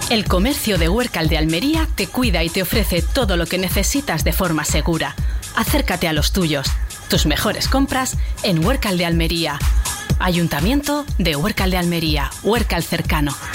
El comercio de Huércal de Almería te cuida y te ofrece todo lo que necesitas de forma segura. Acércate a los tuyos. Tus mejores compras en Huércal de Almería. Ayuntamiento de Huércal de Almería. Huércal cercano.